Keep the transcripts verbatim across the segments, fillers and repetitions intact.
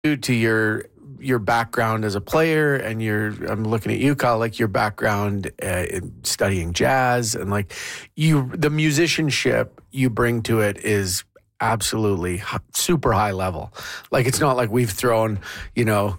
to your your background as a player, and your I'm looking at you, Kyle, like your background uh, in studying jazz, and like you, the musicianship you bring to it is absolutely h- super high level. Like it's not like we've thrown, you know,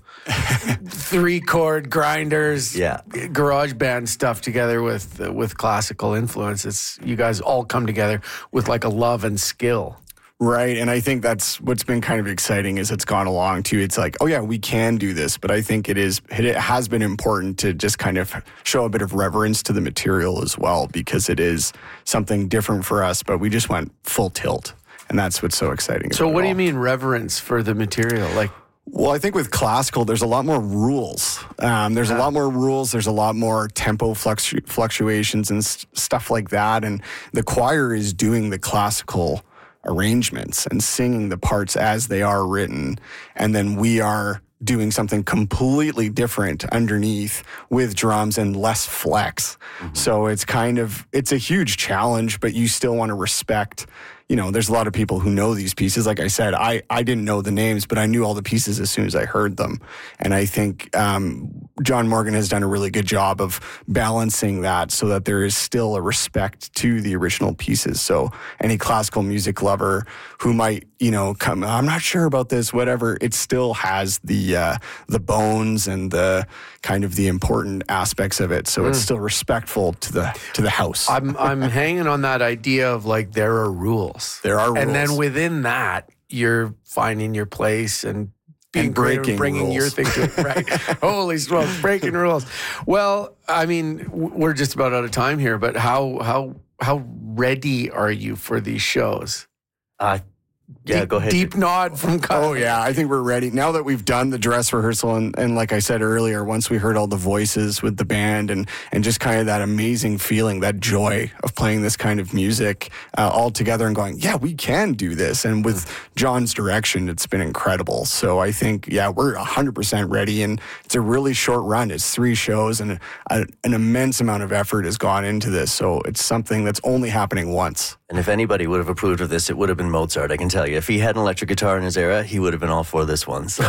three chord grinders, yeah. garage band stuff together with uh, with classical influence. It's you guys all come together with like a love and skill. Right, and I think that's what's been kind of exciting is it's gone along too. It's like, oh yeah, we can do this, but I think it is it has been important to just kind of show a bit of reverence to the material as well, because it is something different for us, but we just went full tilt, and that's what's so exciting. So about what it do all. you mean reverence for the material? Like, well, I think with classical, there's a lot more rules. Um, there's a lot more rules. There's a lot more tempo fluctu- fluctuations and s- stuff like that, and the choir is doing the classical arrangements and singing the parts as they are written, and then we are doing something completely different underneath with drums and less flex. Mm-hmm. So it's kind of it's a huge challenge, but you still want to respect, you know, there's a lot of people who know these pieces. Like I said, I, I didn't know the names, but I knew all the pieces as soon as I heard them. And I think um, John Morgan has done a really good job of balancing that so that there is still a respect to the original pieces. So any classical music lover who might, you know, come, I'm not sure about this, whatever, it still has the uh, the bones and the kind of the important aspects of it. So mm. it's still respectful to the to the house. I'm I'm hanging on that idea of like there are rules. There are rules. And then within that, you're finding your place and being and breaking bringing rules. your thing to it, right? Holy smokes, breaking rules. Well, I mean, we're just about out of time here, but how how how ready are you for these shows? Uh, yeah, deep, go ahead. Deep nod from Kyle. Oh, yeah, I think we're ready. Now that we've done the dress rehearsal, and, and like I said earlier, once we heard all the voices with the band and, and just kind of that amazing feeling, that joy of playing this kind of music uh, all together and going, yeah, we can do this. And with John's direction, it's been incredible. So I think, yeah, we're one hundred percent ready, and it's a really short run. It's three shows, and a, an immense amount of effort has gone into this. So it's something that's only happening once. And if anybody would have approved of this, it would have been Mozart, I can tell you. If he had an electric guitar in his era, he would have been all for this one. So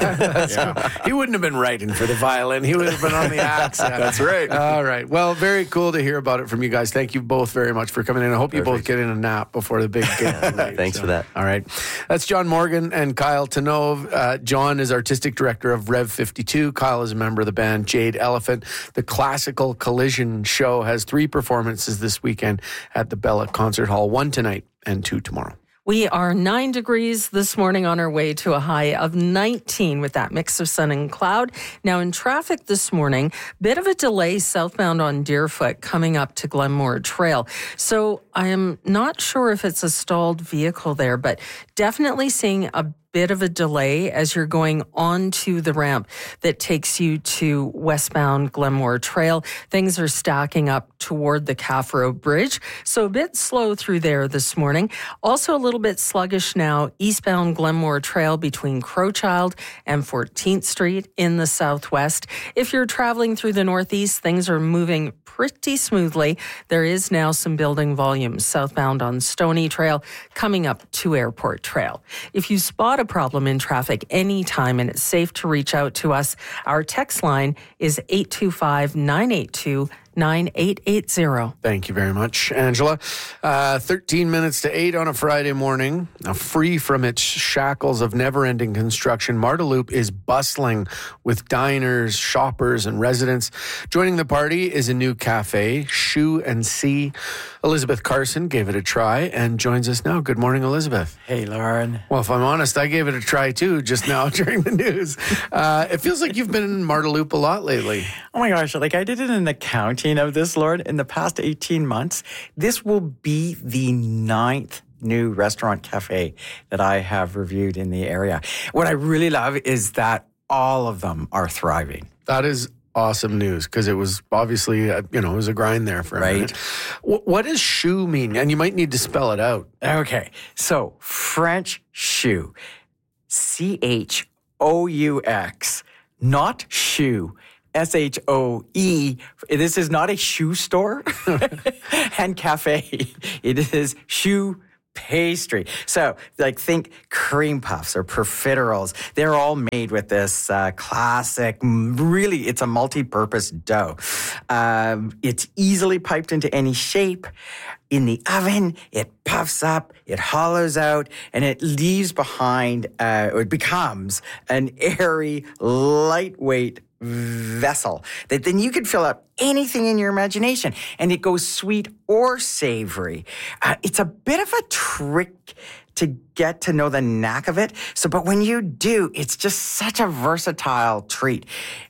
yeah. He wouldn't have been writing for the violin. He would have been on the axe. Yeah. That's right. All right. Well, very cool to hear about it from you guys. Thank you both very much for coming in. I hope Perfect. You both get in a nap before the big game tonight. Thanks so, for that. All right. That's John Morgan and Kyle Tanove. Uh, John is artistic director of Rev fifty-two. Kyle is a member of the band Jade Elephant. The Classical Collision show has three performances this weekend at the Bella Concert Hall, one tonight and two tomorrow. We are nine degrees this morning on our way to a high of nineteen with that mix of sun and cloud. Now in traffic this morning, bit of a delay southbound on Deerfoot coming up to Glenmore Trail. So I am not sure if it's a stalled vehicle there, but definitely seeing a bit of a delay as you're going onto the ramp that takes you to westbound Glenmore Trail. Things are stacking up toward the Caffro Bridge, so a bit slow through there this morning. Also a little bit sluggish now eastbound Glenmore Trail between Crowchild and fourteenth Street in the southwest. If you're traveling through the northeast, things are moving pretty smoothly. There is now some building volume southbound on Stony Trail coming up to Airport Trail. If you spot a problem in traffic anytime and it's safe to reach out to us, our text line is eight two five, nine eight two, nine eight eight zero. Thank you very much, Angela. Uh, thirteen minutes to eight on a Friday morning. Now, free from its shackles of never-ending construction, Marda Loop is bustling with diners, shoppers, and residents. Joining the party is a new cafe, Shoe and See. Elizabeth Carson gave it a try and joins us now. Good morning, Elizabeth. Hey, Lauren. Well, if I'm honest, I gave it a try too just now during the news. Uh, it feels like you've been in Marda Loop a lot lately. Oh my gosh, like I did it in accounting of this, Lord, in the past eighteen months. This will be the ninth new restaurant cafe that I have reviewed in the area. What I really love is that all of them are thriving. That is awesome news, because it was obviously, uh, you know, it was a grind there for a right. minute. W- what does shoe mean? And you might need to spell it out. Okay, so French shoe, C H O U X, not shoe. S H O E. This is not a shoe store and cafe. It is shoe pastry. So, like, think cream puffs or profiteroles. They're all made with this uh, classic, really, it's a multi-purpose dough. Um, it's easily piped into any shape. In the oven, it puffs up, it hollows out, and it leaves behind, uh, or it becomes an airy, lightweight vessel that then you can fill up anything in your imagination, and it goes sweet or savory. Uh, it's a bit of a trick to get to know the knack of it. So, but when you do, it's just such a versatile treat.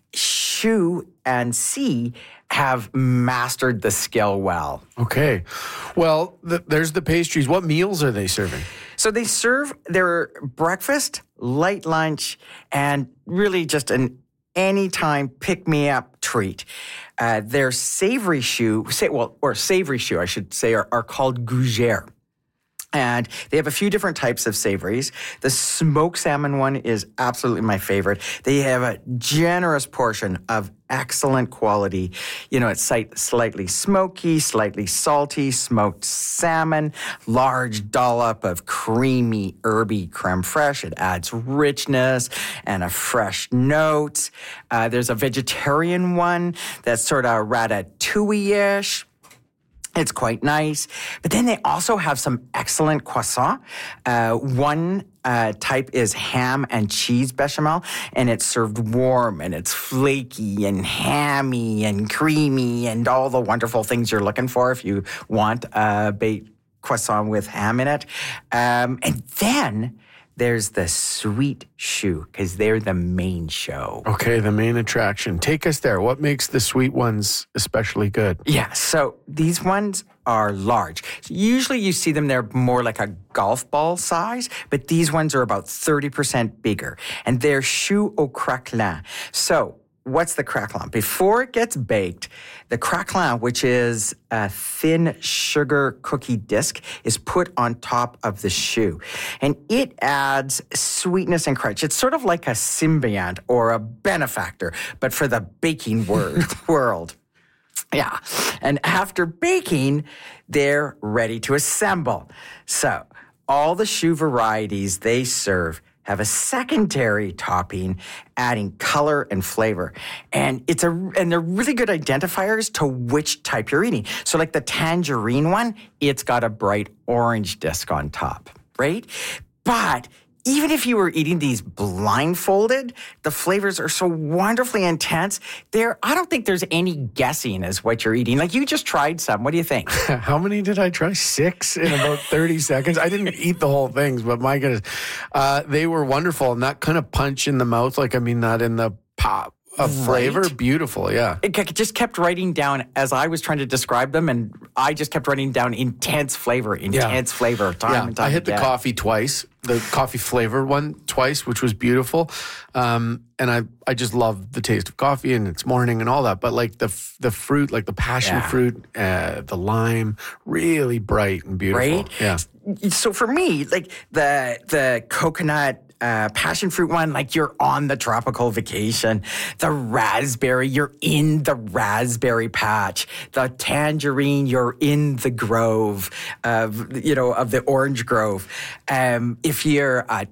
Shu and C have mastered the skill well. Okay. Well, th- there's the pastries. What meals are they serving? So they serve their breakfast, light lunch, and really just an anytime pick-me-up treat. Uh, their savory shu, say, well, or savory shu, I should say, are, are called gougère. And they have a few different types of savories. The smoked salmon one is absolutely my favorite. They have a generous portion of excellent quality. You know, it's slightly smoky, slightly salty, smoked salmon, large dollop of creamy, herby creme fraiche. It adds richness and a fresh note. Uh, there's a vegetarian one that's sort of ratatouille-ish. It's quite nice. But then they also have some excellent croissant. Uh, one uh, type is ham and cheese bechamel, and it's served warm, and it's flaky and hammy and creamy and all the wonderful things you're looking for if you want a baked croissant with ham in it. Um, and then there's the sweet shu, because they're the main show. Okay, the main attraction. Take us there. What makes the sweet ones especially good? Yeah, so these ones are large. So usually you see them, they're more like a golf ball size, but these ones are about thirty percent bigger. And they're shu au craquelin. So what's the craquelin? Before it gets baked, the craquelin, which is a thin sugar cookie disc, is put on top of the shu. And it adds sweetness and crunch. It's sort of like a symbiont or a benefactor, but for the baking word, world. Yeah. And after baking, they're ready to assemble. So all the shu varieties they serve have a secondary topping, adding color and flavor. And it's a and they're really good identifiers to which type you're eating. So like the tangerine one, it's got a bright orange disc on top, right? But even if you were eating these blindfolded, the flavors are so wonderfully intense. There, I don't think there's any guessing as what you're eating. Like, you just tried some. What do you think? How many did I try? Six in about thirty seconds. I didn't eat the whole things, but my goodness, uh, they were wonderful. And that kind of punch in the mouth, like, I mean, not in the pop of flavor. Right? Beautiful, yeah. It just kept writing down as I was trying to describe them, and I just kept writing down intense flavor, intense yeah. flavor, time yeah. and time I hit again. the coffee twice, the coffee flavor one twice, which was beautiful. Um, and I, I just love the taste of coffee, and it's morning and all that. But like the the fruit, like the passion yeah. fruit, uh, the lime, really bright and beautiful. Right? Yeah. So for me, like the the coconut, Uh, passion fruit one, like you're on the tropical vacation. The raspberry, you're in the raspberry patch. The tangerine, you're in the grove of, you know, of the orange grove. Um, if you're a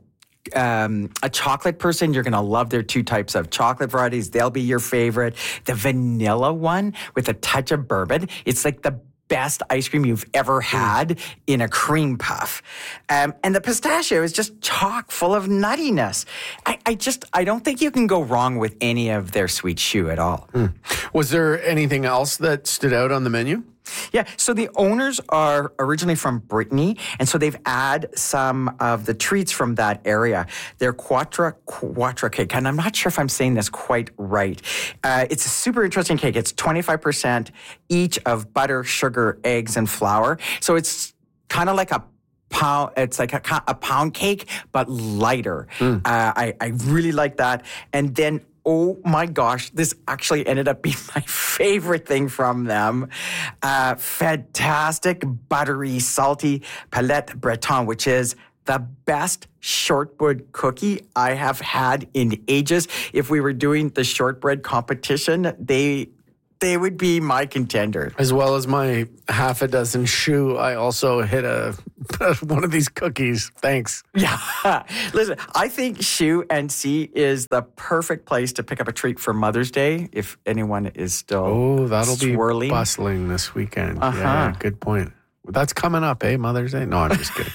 Um, a chocolate person, you're going to love their two types of chocolate varieties. They'll be your favorite. The vanilla one with a touch of bourbon, it's like the best ice cream you've ever had in a cream puff. Um, and the pistachio is just chock full of nuttiness. I, I just, I don't think you can go wrong with any of their sweet shu at all. Mm. Was there anything else that stood out on the menu? Yeah, so the owners are originally from Brittany, and so they've added some of the treats from that area. They're Quatre Quatre cake, and I'm not sure if I'm saying this quite right. Uh, it's a super interesting cake. It's twenty-five percent each of butter, sugar, eggs, and flour. So it's kind of like a pound. It's like a, a pound cake, but lighter. Mm. Uh, I, I really like that. And then, oh my gosh, this actually ended up being my favorite thing from them. Uh, fantastic, buttery, salty Palette Breton, which is the best shortbread cookie I have had in ages. If we were doing the shortbread competition, they they would be my contender. As well as my half a dozen shoe, I also hit a one of these cookies. Thanks. Yeah. Listen, I think Shoe and C is the perfect place to pick up a treat for Mother's Day if anyone is still Oh, that'll swirling. be bustling this weekend. Uh-huh. Yeah, good point. That's coming up, eh? Mother's Day? No, I'm just kidding.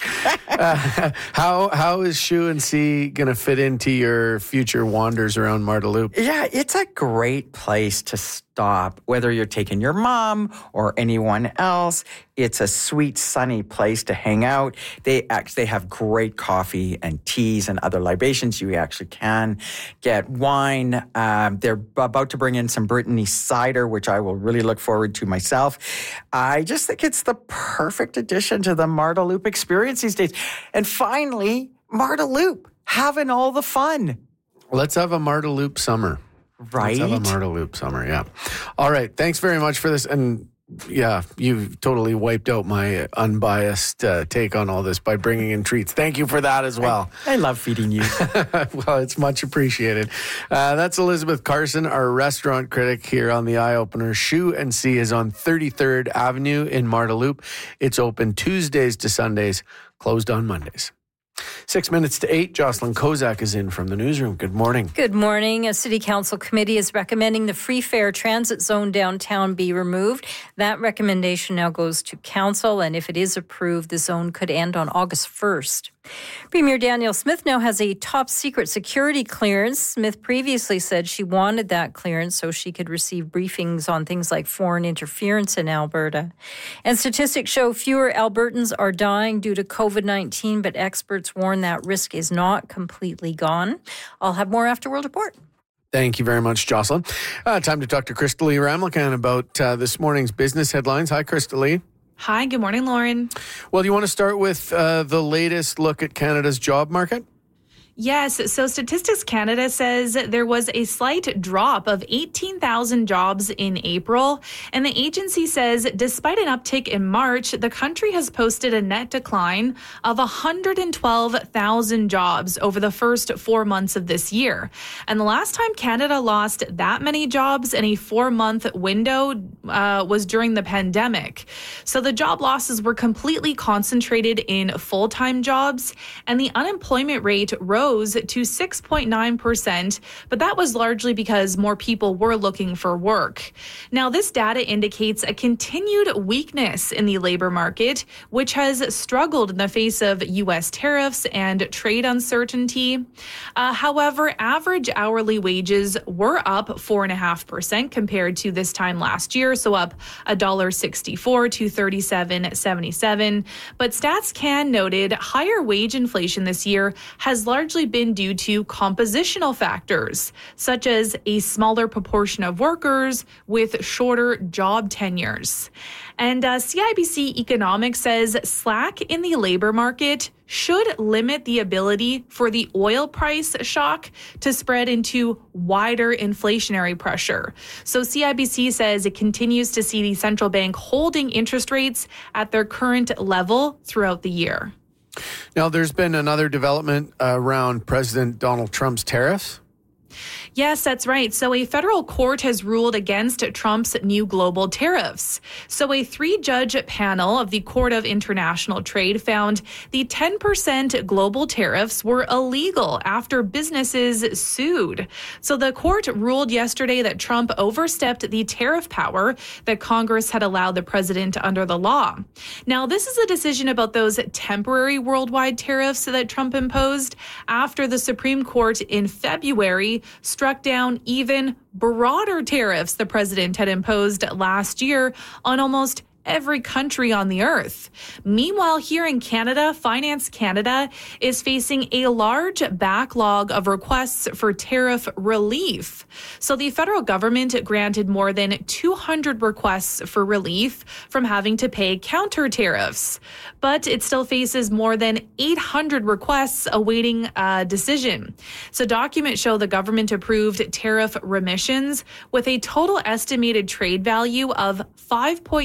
uh, how how is Shoe and C going to fit into your future wanders around Marda Loop? Yeah, it's a great place to stop, whether you're taking your mom or anyone else. It's a sweet, sunny place to hang out. They actually they have great coffee and teas and other libations. You actually can get wine. Um, they're about to bring in some Brittany cider, which I will really look forward to myself. I just think it's the perfect addition to the Marda Loop experience these days. And finally, Marda Loop, having all the fun. Let's have a Marda Loop summer. Right? Let's have a Marda Loop summer, yeah. All right, thanks very much for this. And yeah, you've totally wiped out my unbiased uh, take on all this by bringing in treats. Thank you for that as well. I, I love feeding you. Well, it's much appreciated. Uh, that's Elizabeth Carson, our restaurant critic here on the Eye Opener. Shoe and C is on thirty-third Avenue in Marda Loop. It's open Tuesdays to Sundays, closed on Mondays. Six minutes to eight, Jocelyn Kozak is in from the newsroom. Good morning. Good morning. A city council committee is recommending the free fare transit zone downtown be removed. That recommendation now goes to council, and if it is approved, the zone could end on August first. Premier Danielle Smith now has a top secret security clearance. Smith previously said she wanted that clearance so she could receive briefings on things like foreign interference in Alberta. And statistics show fewer Albertans are dying due to covid nineteen, but experts warn that risk is not completely gone. I'll have more after World Report. Thank you very much, Jocelyn. Uh, time to talk to Crystalie Ramlakan about uh, this morning's business headlines. Hi, Crystalie. Hi, good morning, Lauren. Well, do you want to start with uh, the latest look at Canada's job market? Yes, so Statistics Canada says there was a slight drop of eighteen thousand jobs in April, and the agency says despite an uptick in March, the country has posted a net decline of one hundred twelve thousand jobs over the first four months of this year. And the last time Canada lost that many jobs in a four-month window uh, was during the pandemic. So the job losses were completely concentrated in full-time jobs, and the unemployment rate rose to six point nine percent, but that was largely because more people were looking for work. Now, this data indicates a continued weakness in the labor market, which has struggled in the face of U S tariffs and trade uncertainty. Uh, however, average hourly wages were up four point five percent compared to this time last year, so up one dollar sixty-four to thirty-seven seventy-seven. But StatsCan noted higher wage inflation this year has largely been due to compositional factors, such as a smaller proportion of workers with shorter job tenures. And uh, C I B C Economics says slack in the labor market should limit the ability for the oil price shock to spread into wider inflationary pressure. So C I B C says it continues to see the central bank holding interest rates at their current level throughout the year. Now, there's been another development around President Donald Trump's tariffs. Yes, that's right. So a federal court has ruled against Trump's new global tariffs. So a three-judge panel of the Court of International Trade found the ten percent global tariffs were illegal after businesses sued. So the court ruled yesterday that Trump overstepped the tariff power that Congress had allowed the president under the law. Now, this is a decision about those temporary worldwide tariffs that Trump imposed after the Supreme Court in February struck down even broader tariffs the president had imposed last year on almost every country on the earth. Meanwhile, here in Canada, Finance Canada is facing a large backlog of requests for tariff relief. So the federal government granted more than two hundred requests for relief from having to pay counter tariffs, but it still faces more than eight hundred requests awaiting a decision. So documents show the government approved tariff remissions with a total estimated trade value of five point six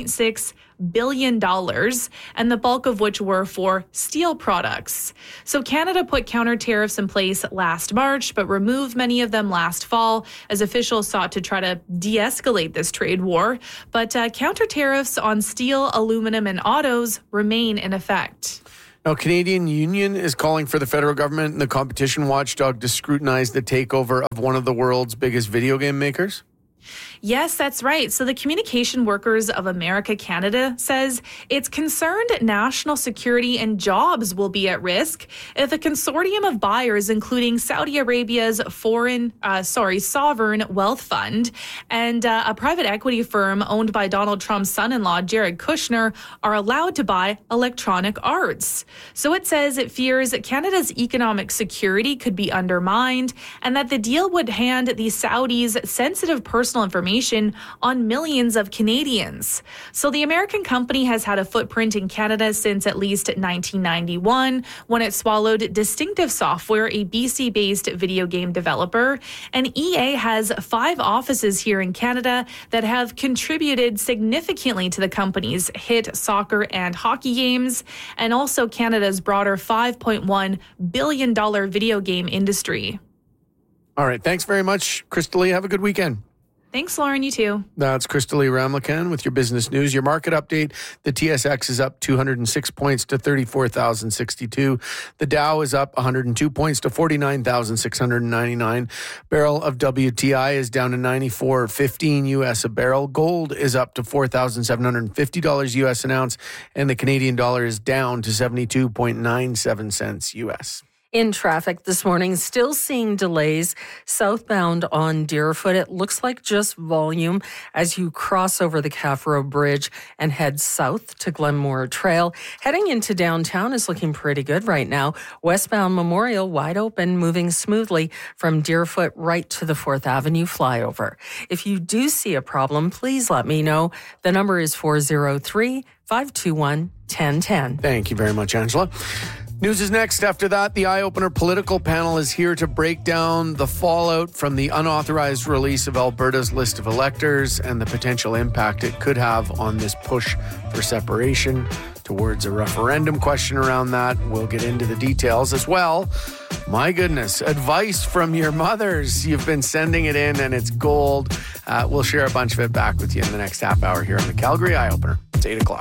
six billion dollars, and the bulk of which were for steel products. So Canada put counter tariffs in place last March, but removed many of them last fall as officials sought to try to de-escalate this trade war. But uh, counter tariffs on steel, aluminum, and autos remain in effect. Now, Canadian Union is calling for the federal government and the competition watchdog to scrutinize the takeover of one of the world's biggest video game makers. Yes, that's right. So the Communication Workers of America Canada says it's concerned national security and jobs will be at risk if a consortium of buyers, including Saudi Arabia's foreign, uh, sorry, sovereign wealth fund and uh, a private equity firm owned by Donald Trump's son-in-law, Jared Kushner, are allowed to buy Electronic Arts. So it says it fears Canada's economic security could be undermined and that the deal would hand the Saudis sensitive personal information on millions of Canadians. So the American company has had a footprint in Canada since at least nineteen ninety-one, when it swallowed Distinctive Software, a B C-based video game developer. And E A has five offices here in Canada that have contributed significantly to the company's hit soccer and hockey games, and also Canada's broader five point one billion dollars video game industry. All right. Thanks very much, Crystal Lee. Have a good weekend. Thanks, Lauren. You too. That's Crystal Lee Ramlakan with your business news. Your market update. The T S X is up two hundred six points to thirty-four thousand sixty-two. The Dow is up one hundred two points to forty-nine thousand six hundred ninety-nine. Barrel of W T I is down to ninety-four fifteen U S a barrel. Gold is up to four thousand seven hundred fifty dollars U S an ounce. And the Canadian dollar is down to seventy-two point nine seven cents U S. In traffic this morning, still seeing delays southbound on Deerfoot. It looks like just volume as you cross over the Caffaro Bridge and head south to Glenmore Trail. Heading into downtown is looking pretty good right now. Westbound Memorial wide open, moving smoothly from Deerfoot right to the fourth Avenue flyover. If you do see a problem, please let me know. The number is four oh three, five two one, one oh one oh. Thank you very much, Angela. News is next. After that, the Eye Opener political panel is here to break down the fallout from the unauthorized release of Alberta's list of electors and the potential impact it could have on this push for separation towards a referendum question around that. We'll get into the details as well. My goodness, advice from your mothers. You've been sending it in and it's gold. Uh, we'll share a bunch of it back with you in the next half hour here on the Calgary Eye Opener. It's eight o'clock.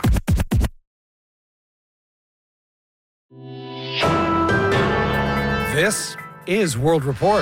This is World Report.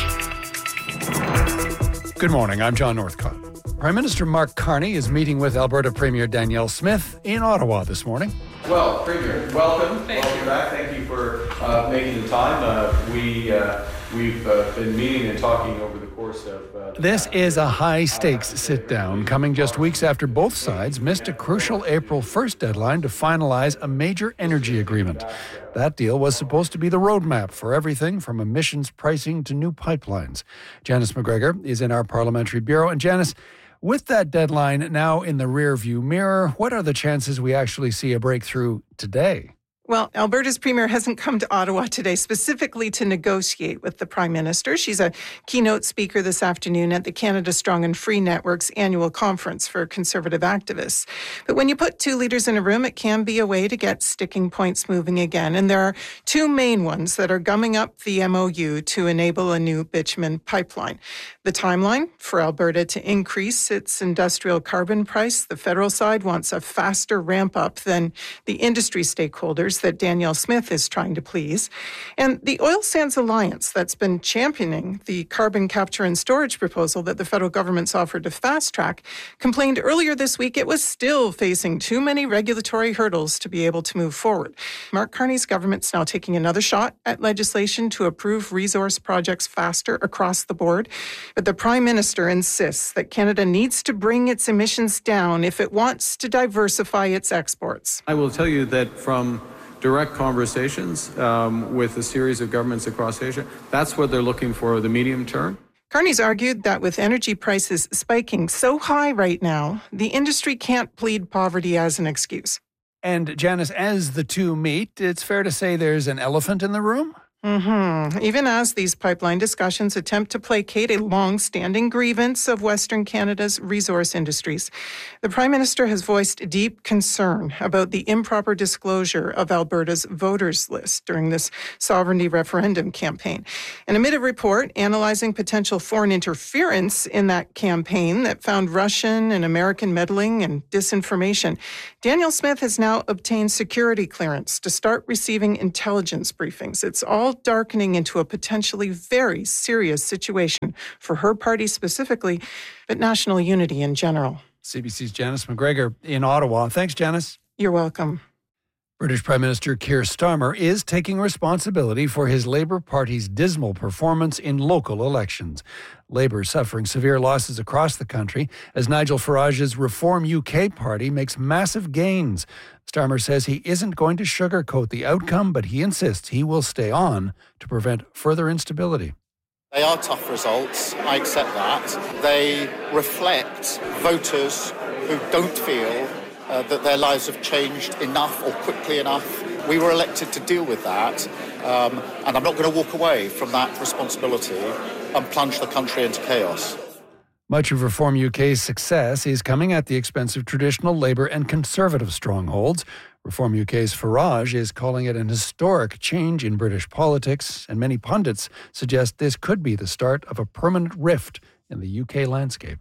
Good morning, I'm John Northcott. Prime Minister Mark Carney is meeting with Alberta Premier Danielle Smith in Ottawa this morning. Well, Premier, welcome. Thank welcome you. back. Thank you for uh, making the time. Uh, we, uh, we've uh, been meeting and talking over the course of... Uh, this is a high-stakes sit-down coming just weeks after both sides missed a crucial April first deadline to finalize a major energy agreement. That deal was supposed to be the roadmap for everything from emissions pricing to new pipelines. Janice McGregor is in our parliamentary bureau. And Janice, with that deadline now in the rearview mirror, what are the chances we actually see a breakthrough today? Well, Alberta's Premier hasn't come to Ottawa today specifically to negotiate with the Prime Minister. She's a keynote speaker this afternoon at the Canada Strong and Free Network's annual conference for conservative activists. But when you put two leaders in a room, it can be a way to get sticking points moving again. And there are two main ones that are gumming up the M O U to enable a new bitumen pipeline. The timeline for Alberta to increase its industrial carbon price. The federal side wants a faster ramp up than the industry stakeholders that Danielle Smith is trying to please. And the Oil Sands Alliance that's been championing the carbon capture and storage proposal that the federal government's offered to fast track complained earlier this week it was still facing too many regulatory hurdles to be able to move forward. Mark Carney's government's now taking another shot at legislation to approve resource projects faster across the board. But the Prime Minister insists that Canada needs to bring its emissions down if it wants to diversify its exports. I will tell you that from direct conversations um, with a series of governments across Asia, that's what they're looking for, the medium term. Carney's argued that with energy prices spiking so high right now, the industry can't plead poverty as an excuse. And Janice, as the two meet, it's fair to say there's an elephant in the room? Mm-hmm. Even as these pipeline discussions attempt to placate a long-standing grievance of Western Canada's resource industries, the Prime Minister has voiced deep concern about the improper disclosure of Alberta's voters list during this sovereignty referendum campaign. And amid a report analyzing potential foreign interference in that campaign that found Russian and American meddling and disinformation, Daniel Smith has now obtained security clearance to start receiving intelligence briefings. It's all darkening into a potentially very serious situation for her party specifically, but national unity in general. C B C's Janice McGregor in Ottawa. Thanks, Janice. You're welcome. British Prime Minister Keir Starmer is taking responsibility for his Labour Party's dismal performance in local elections. Labour suffering severe losses across the country as Nigel Farage's Reform U K party makes massive gains. Starmer says he isn't going to sugarcoat the outcome, but he insists he will stay on to prevent further instability. They are tough results, I accept that. They reflect voters who don't feel uh, that their lives have changed enough or quickly enough. We were elected to deal with that, um, and I'm not going to walk away from that responsibility and plunge the country into chaos. Much of Reform U K's success is coming at the expense of traditional Labour and Conservative strongholds. Reform U K's Farage is calling it an historic change in British politics, and many pundits suggest this could be the start of a permanent rift in the U K landscape.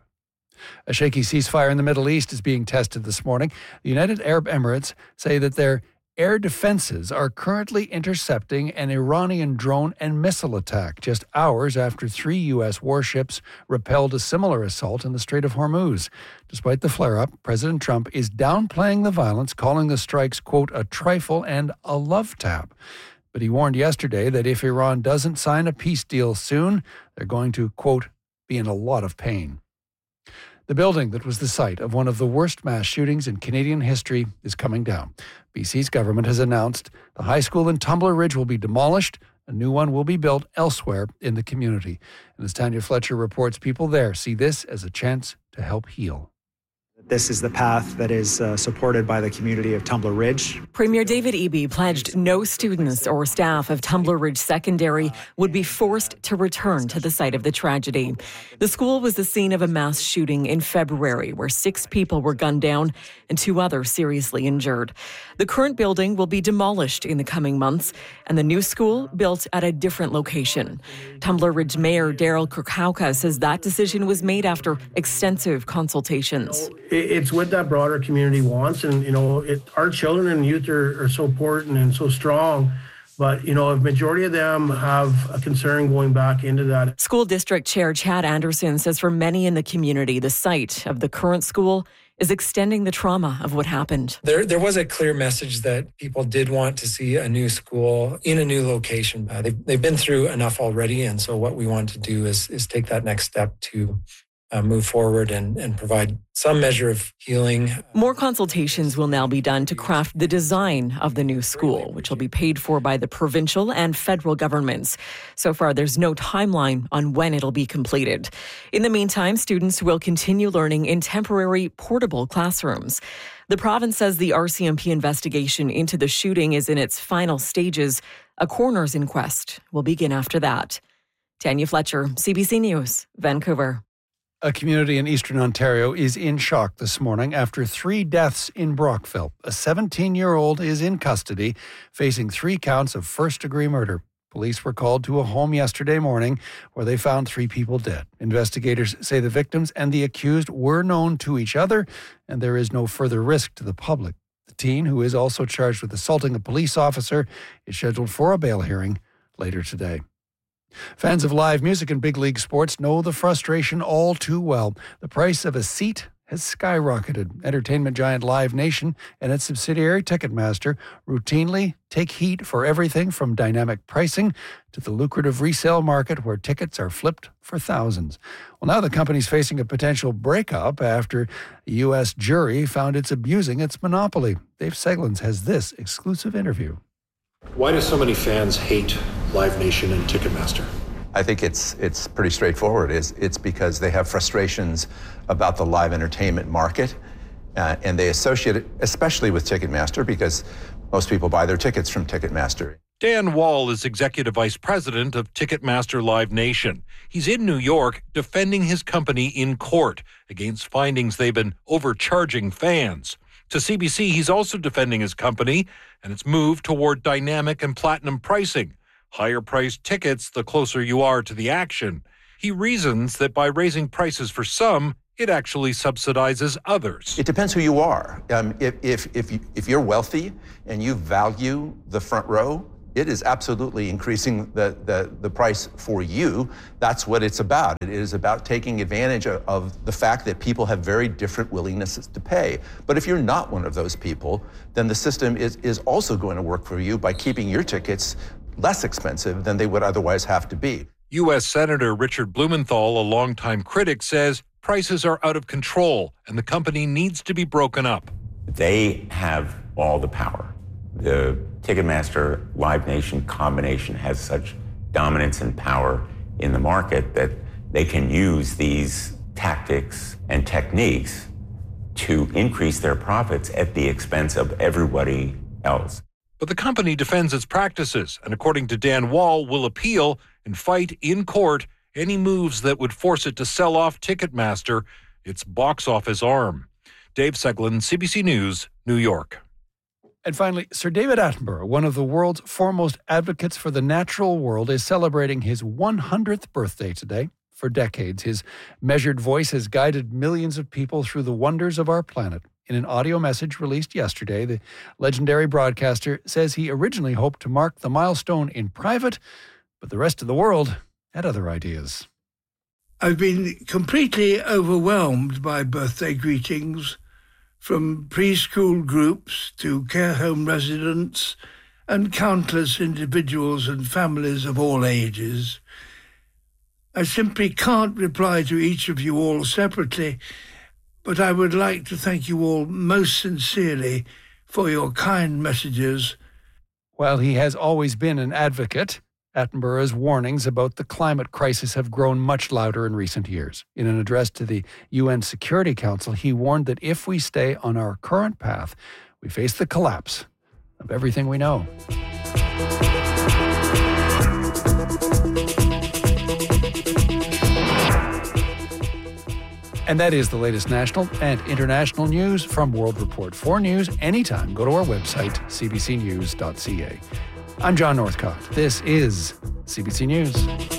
A shaky ceasefire in the Middle East is being tested this morning. The United Arab Emirates say that their air defenses are currently intercepting an Iranian drone and missile attack just hours after three U S warships repelled a similar assault in the Strait of Hormuz. Despite the flare-up, President Trump is downplaying the violence, calling the strikes, quote, a trifle and a love tap. But he warned yesterday that if Iran doesn't sign a peace deal soon, they're going to, quote, be in a lot of pain. The building that was the site of one of the worst mass shootings in Canadian history is coming down. B C's government has announced the high school in Tumbler Ridge will be demolished. A new one will be built elsewhere in the community. And as Tanya Fletcher reports, people there see this as a chance to help heal. This is the path that is uh, supported by the community of Tumbler Ridge. Premier David Eby pledged no students or staff of Tumbler Ridge Secondary would be forced to return to the site of the tragedy. The school was the scene of a mass shooting in February where six people were gunned down and two others seriously injured. The current building will be demolished in the coming months and the new school built at a different location. Tumbler Ridge Mayor Daryl Kurkauka says that decision was made after extensive consultations. It's what that broader community wants. And, you know, it, our children and youth are, are so important and so strong. But, you know, a majority of them have a concern going back into that. School District Chair Chad Anderson says for many in the community, the site of the current school is extending the trauma of what happened. There there was a clear message that people did want to see a new school in a new location. Uh, they've, they've been through enough already. And so what we want to do is, is take that next step to Uh, move forward and, and provide some measure of healing. More consultations will now be done to craft the design of the new school, which will be paid for by the provincial and federal governments. So far, there's no timeline on when it'll be completed. In the meantime, students will continue learning in temporary portable classrooms. The province says the R C M P investigation into the shooting is in its final stages. A coroner's inquest will begin after that. Tanya Fletcher, C B C News, Vancouver. A community in eastern Ontario is in shock this morning after three deaths in Brockville. A seventeen-year-old is in custody, facing three counts of first-degree murder. Police were called to a home yesterday morning where they found three people dead. Investigators say the victims and the accused were known to each other, and there is no further risk to the public. The teen, who is also charged with assaulting a police officer, is scheduled for a bail hearing later today. Fans of live music and big league sports know the frustration all too well. The price of a seat has skyrocketed. Entertainment giant Live Nation and its subsidiary Ticketmaster routinely take heat for everything from dynamic pricing to the lucrative resale market where tickets are flipped for thousands. Well, now the company's facing a potential breakup after a U S jury found it's abusing its monopoly. Dave Seglins has this exclusive interview. Why do so many fans hate Live Nation and Ticketmaster? I think it's it's pretty straightforward. It's, it's because they have frustrations about the live entertainment market, uh, and they associate it especially with Ticketmaster because most people buy their tickets from Ticketmaster. Dan Wall is Executive Vice President of Ticketmaster Live Nation. He's in New York defending his company in court against findings they've been overcharging fans. To C B C, he's also defending his company and its move toward dynamic and platinum pricing. Higher priced tickets the closer you are to the action. He reasons that by raising prices for some, it actually subsidizes others. It depends who you are. Um, if, if, if, you, if you're wealthy and you value the front row, it is absolutely increasing the, the, the price for you. That's what it's about. It is about taking advantage of, of the fact that people have very different willingnesses to pay. But if you're not one of those people, then the system is, is also going to work for you by keeping your tickets less expensive than they would otherwise have to be. U S Senator Richard Blumenthal, a longtime critic, says prices are out of control and the company needs to be broken up. They have all the power. The Ticketmaster Live Nation combination has such dominance and power in the market that they can use these tactics and techniques to increase their profits at the expense of everybody else. But the company defends its practices and, according to Dan Wall, will appeal and fight in court any moves that would force it to sell off Ticketmaster, its box office arm. Dave Seglin, C B C News, New York. And finally, Sir David Attenborough, one of the world's foremost advocates for the natural world, is celebrating his one hundredth birthday today. For decades, his measured voice has guided millions of people through the wonders of our planet. In an audio message released yesterday, the legendary broadcaster says he originally hoped to mark the milestone in private, but the rest of the world had other ideas. I've been completely overwhelmed by birthday greetings from preschool groups to care home residents and countless individuals and families of all ages. I simply can't reply to each of you all separately, but I would like to thank you all most sincerely for your kind messages. While he has always been an advocate, Attenborough's warnings about the climate crisis have grown much louder in recent years. In an address to the U N Security Council, he warned that if we stay on our current path, we face the collapse of everything we know. And that is the latest national and international news from World Report. For news anytime, go to our website, c b c news dot c a. I'm John Northcott. This is C B C News.